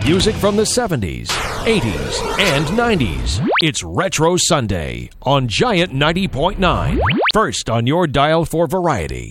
Music from the 70s, 80s, and 90s. It's Retro Sunday on Giant 90.9. First on your dial for variety.